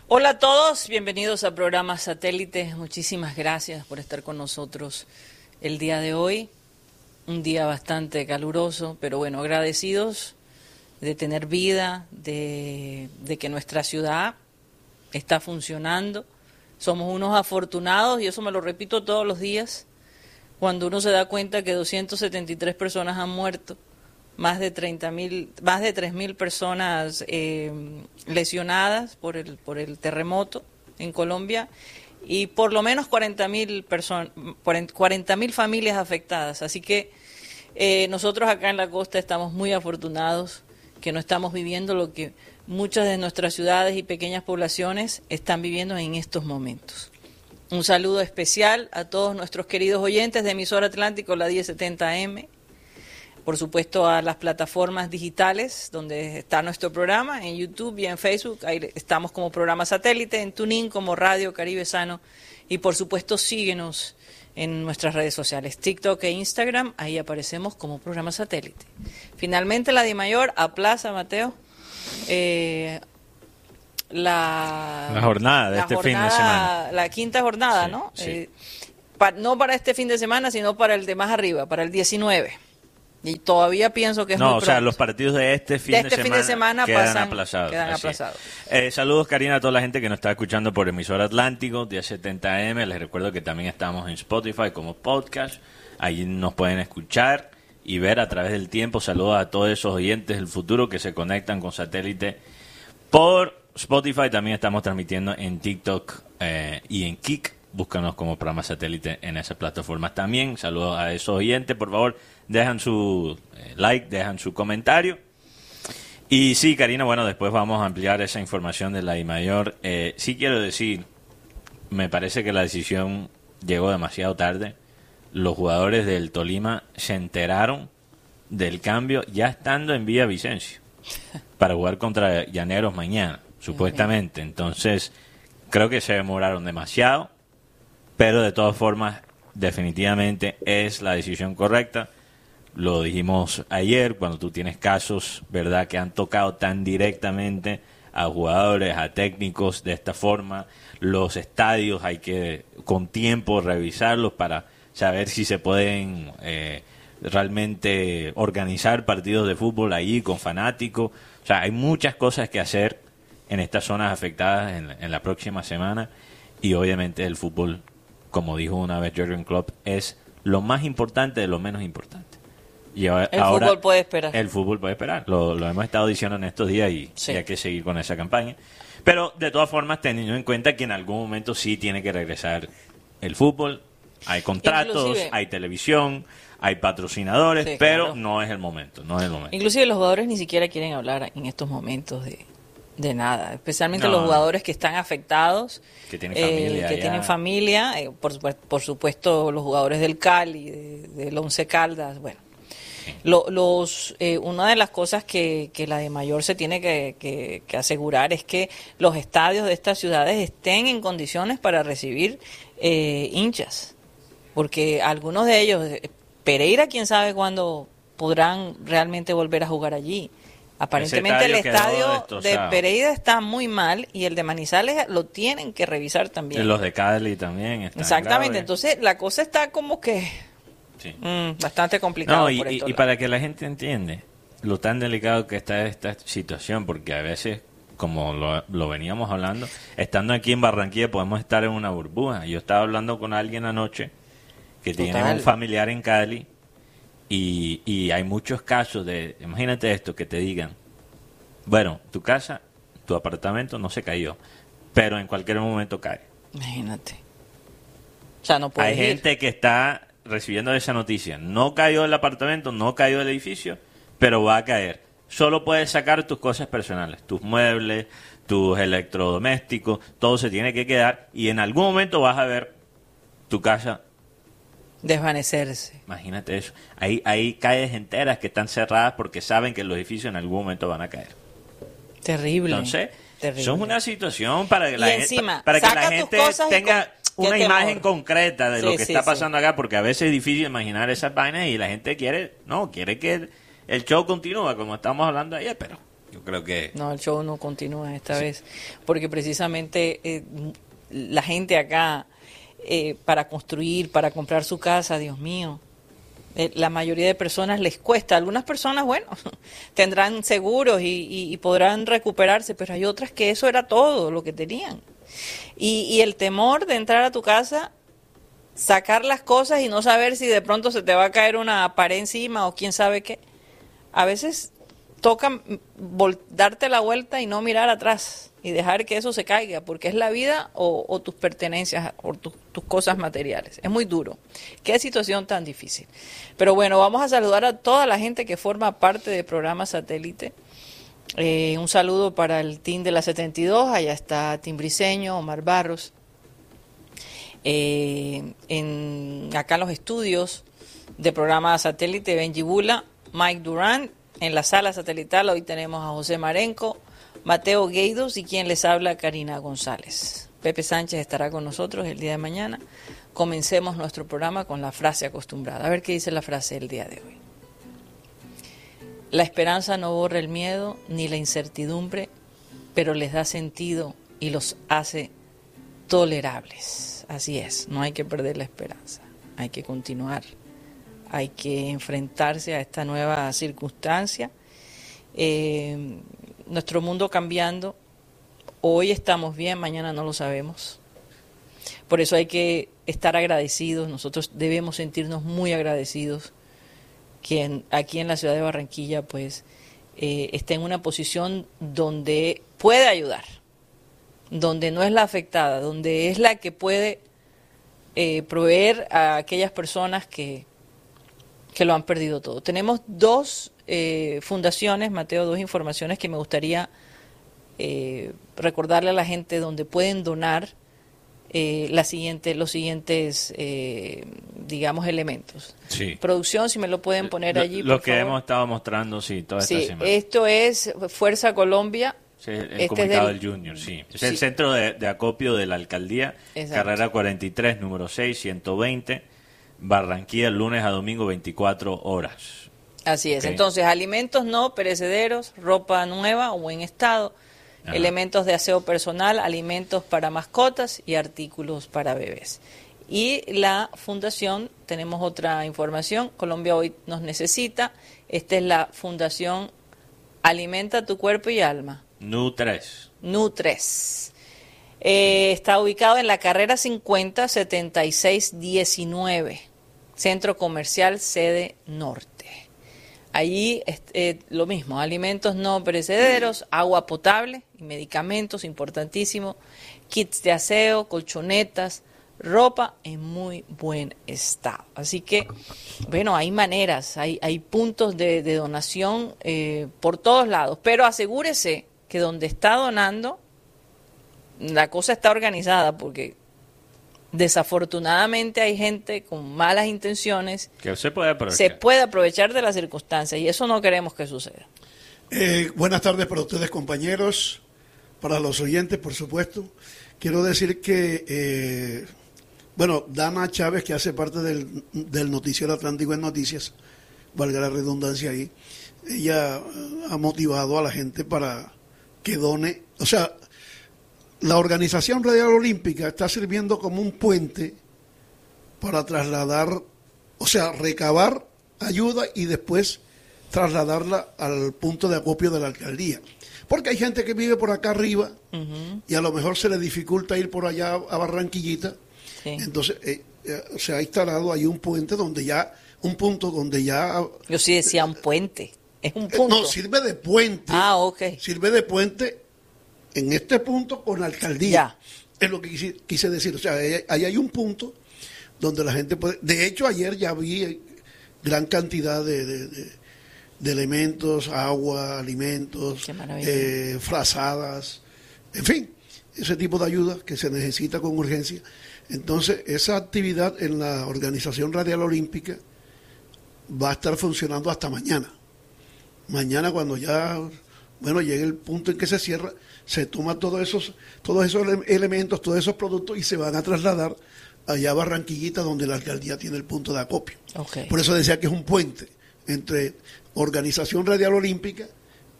Hola a todos, bienvenidos a Programa Satélite. Muchísimas gracias por estar con nosotros el día de hoy. Un día bastante caluroso, pero bueno, agradecidos de tener vida, de que nuestra ciudad está funcionando. Somos unos afortunados, y eso me lo repito todos los días, cuando uno se da cuenta que 273 personas han muerto, más de 3.000 personas lesionadas por el terremoto en Colombia y por lo menos 40.000 familias afectadas. Así que nosotros acá en la costa estamos muy afortunados que no estamos viviendo lo que muchas de nuestras ciudades y pequeñas poblaciones están viviendo en estos momentos. Un saludo especial a todos nuestros queridos oyentes de Emisora Atlántico, la 1070M, por supuesto a las plataformas digitales donde está nuestro programa, en YouTube y en Facebook. Ahí estamos como Programa Satélite, en TuneIn como Radio Caribe Sano, y por supuesto síguenos en nuestras redes sociales, TikTok e Instagram. Ahí aparecemos como Programa Satélite. Finalmente la DIMAYOR aplaza, Mateo, la jornada de este fin de semana. La quinta jornada, sí, ¿no? Sí. No para este fin de semana, sino para el de más arriba, para el 19. Y todavía pienso que es muy No, o sea, pronto. los partidos de este fin de semana quedan aplazados. Quedan aplazados. Saludos, Karina, a toda la gente que nos está escuchando por Emisora Atlántico, 1070M. Les recuerdo que también estamos en Spotify como podcast. Ahí nos pueden escuchar y ver a través del tiempo. Saludos a todos esos oyentes del futuro que se conectan con satélite por Spotify. También estamos transmitiendo en TikTok y en Kik. Búscanos como Programa Satélite en esas plataformas también. Saludos a esos oyentes, por favor, dejan su like, dejan su comentario. Y sí, Karina, bueno, después vamos a ampliar esa información de la DIMAYOR. Sí quiero decir, me parece que la decisión llegó demasiado tarde. Los jugadores del Tolima se enteraron del cambio ya estando en Villa Vicencio para jugar contra Llaneros mañana, supuestamente. Entonces, creo que se demoraron demasiado. Pero de todas formas, definitivamente es la decisión correcta. Lo dijimos ayer, cuando tú tienes casos, ¿verdad?, que han tocado tan directamente a jugadores, a técnicos de esta forma. Los estadios hay que con tiempo revisarlos para saber si se pueden realmente organizar partidos de fútbol ahí con fanáticos. O sea, hay muchas cosas que hacer en estas zonas afectadas en la próxima semana. Y obviamente el fútbol, como dijo una vez Jürgen Klopp, es lo más importante de lo menos importante. Y ahora, el fútbol puede esperar. El fútbol puede esperar. Lo hemos estado diciendo en estos días y hay que seguir con esa campaña. Pero de todas formas, teniendo en cuenta que en algún momento sí tiene que regresar el fútbol. Hay contratos, hay televisión, hay patrocinadores, pero claro, no es el momento. Inclusive los jugadores ni siquiera quieren hablar en estos momentos de nada, especialmente los jugadores que están afectados, que tienen familia, por supuesto los jugadores del Cali, del Once Caldas. Bueno, una de las cosas que la DIMAYOR se tiene que asegurar es que los estadios de estas ciudades estén en condiciones para recibir hinchas, porque algunos de ellos, Pereira, quién sabe cuándo podrán realmente volver a jugar allí. Aparentemente el estadio de Pereira está muy mal y el de Manizales lo tienen que revisar también. Y los de Cali también están exactamente, graves. Entonces la cosa está como que bastante complicada. Y para que la gente entiende lo tan delicado que está esta situación, porque a veces, como lo veníamos hablando, estando aquí en Barranquilla podemos estar en una burbuja. Yo estaba hablando con alguien anoche que tiene un familiar en Cali. Y hay muchos casos imagínate esto, que te digan, bueno, tu casa, tu apartamento no se cayó, pero en cualquier momento cae. Imagínate. O sea, no puedes Hay gente que está recibiendo esa noticia, no cayó el apartamento, no cayó el edificio, pero va a caer. Solo puedes sacar tus cosas personales, tus muebles, tus electrodomésticos, todo se tiene que quedar y en algún momento vas a ver tu casa desvanecerse. Imagínate eso. Hay calles enteras que están cerradas porque saben que los edificios en algún momento van a caer. Terrible. Entonces, terrible. Eso es una situación para que la encima, para que la gente tenga una imagen concreta de lo que está pasando acá, porque a veces es difícil imaginar esas vainas y la gente quiere que el show continúe, como estamos hablando ayer, pero yo creo que... No, el show no continúa esta vez, porque precisamente la gente acá, para construir, para comprar su casa, Dios mío, la mayoría de personas les cuesta. Algunas personas, bueno, tendrán seguros y podrán recuperarse, pero hay otras que eso era todo lo que tenían. Y el temor de entrar a tu casa, sacar las cosas y no saber si de pronto se te va a caer una pared encima o quién sabe qué. A veces toca darte la vuelta y no mirar atrás y dejar que eso se caiga, porque es la vida o tus pertenencias o tus cosas materiales. Es muy duro. Qué situación tan difícil. Pero bueno, vamos a saludar a toda la gente que forma parte del programa Satélite. Un saludo para el team de la 72, allá está Tim Briceño, Omar Barros. Acá en los estudios del programa Satélite, Benji Bula, Mike Durán. En la sala satelital hoy tenemos a José Marenco, Mateo Gueidos y quien les habla, Karina González. Pepe Sánchez estará con nosotros el día de mañana. Comencemos nuestro programa con la frase acostumbrada. A ver qué dice la frase del día de hoy. La esperanza no borra el miedo ni la incertidumbre, pero les da sentido y los hace tolerables. Así es, no hay que perder la esperanza, hay que continuar. Hay que enfrentarse a esta nueva circunstancia. Nuestro mundo cambiando. Hoy estamos bien, mañana no lo sabemos. Por eso hay que estar agradecidos. Nosotros debemos sentirnos muy agradecidos que aquí en la ciudad de Barranquilla pues está en una posición donde puede ayudar, donde no es la afectada, donde es la que puede proveer a aquellas personas que lo han perdido todo. Tenemos dos fundaciones, Mateo, dos informaciones que me gustaría recordarle a la gente donde pueden donar los siguientes, digamos, elementos. Sí. Producción, si me lo pueden poner allí, Lo por que favor. hemos estado mostrando, sí, toda esta semana. Esto es Fuerza Colombia. Sí, el comunicado del Junior, sí. Es el centro de acopio de la alcaldía, exacto. Carrera 43, número 6, 120, Barranquilla, lunes a domingo, 24 horas. Así es. Okay. Entonces, alimentos no perecederos, ropa nueva o en estado, ajá, elementos de aseo personal, alimentos para mascotas y artículos para bebés. Y la fundación, tenemos otra información, Colombia hoy nos necesita, esta es la fundación Alimenta tu cuerpo y alma. Nutres. Está ubicado en la carrera 50 7619, Centro Comercial Sede Norte. Allí lo mismo, alimentos no perecederos, agua potable y medicamentos, importantísimo, kits de aseo, colchonetas, ropa en muy buen estado. Así que, bueno, hay maneras, hay puntos de donación por todos lados, pero asegúrese que donde está donando, la cosa está organizada, porque desafortunadamente hay gente con malas intenciones que se puede aprovechar de las circunstancias y eso no queremos que suceda. Buenas tardes para ustedes, compañeros, para los oyentes, por supuesto. Quiero decir que, Dana Chávez, que hace parte del noticiero Atlántico en Noticias, valga la redundancia ahí, ella ha motivado a la gente para que done, o sea, la Organización Radial Olímpica está sirviendo como un puente para trasladar, o sea, recabar ayuda y después trasladarla al punto de acopio de la alcaldía. Porque hay gente que vive por acá arriba, uh-huh, y a lo mejor se le dificulta ir por allá a Barranquillita. Sí. Entonces, se ha instalado ahí un puente donde ya, un punto donde ya... Yo sí decía un puente. Es un punto. No, sirve de puente. Ah, ok. Sirve de puente en este punto con la alcaldía. Ya. Es lo que quise decir. O sea, ahí hay un punto donde la gente puede... De hecho, ayer ya vi gran cantidad de elementos, agua, alimentos, frazadas, en fin, ese tipo de ayuda que se necesita con urgencia. Entonces, esa actividad en la Organización Radial Olímpica va a estar funcionando hasta mañana. Mañana, cuando ya, llegue el punto en que se cierra, se toma todos esos elementos, todos esos productos y se van a trasladar allá a Barranquillita, donde la alcaldía tiene el punto de acopio. Okay. Por eso decía que es un puente entre Organización Radial Olímpica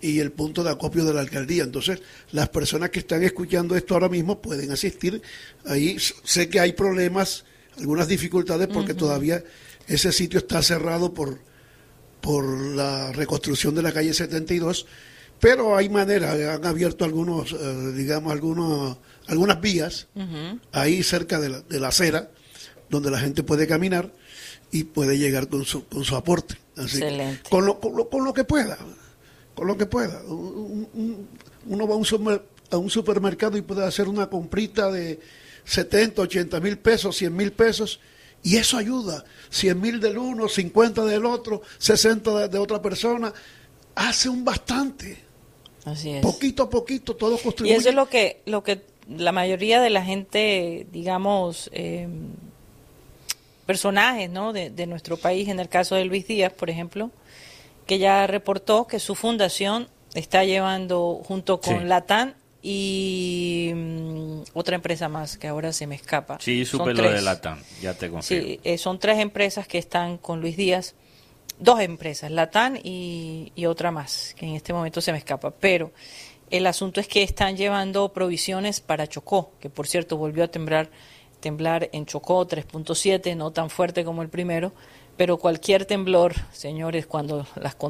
y el punto de acopio de la alcaldía. Entonces, las personas que están escuchando esto ahora mismo pueden asistir. Ahí sé que hay problemas, algunas dificultades, porque todavía ese sitio está cerrado por la reconstrucción de la calle 72, pero hay manera, han abierto algunos, algunas vías ahí cerca de la acera, donde la gente puede caminar y puede llegar con su aporte. Así que, con lo que pueda, uno va a un supermercado y puede hacer una comprita de 70, 80 mil pesos, 100 mil pesos, y eso ayuda. 100 mil del uno, 50 del otro, 60 de otra persona, hace un bastante. Así es. Poquito a poquito todo contribuye. Y eso es lo que la mayoría de la gente, digamos, personajes, ¿no?, de nuestro país, en el caso de Luis Díaz, por ejemplo, que ya reportó que su fundación está llevando junto con Latam y otra empresa más que ahora se me escapa. Sí, supe lo de Latam, ya te confirmo. Sí, son 3 empresas que están con Luis Díaz, 2 empresas, Latam y otra más, que en este momento se me escapa, pero el asunto es que están llevando provisiones para Chocó, que por cierto volvió a temblar en Chocó 3.7, no tan fuerte como el primero, pero cualquier temblor, señores, cuando las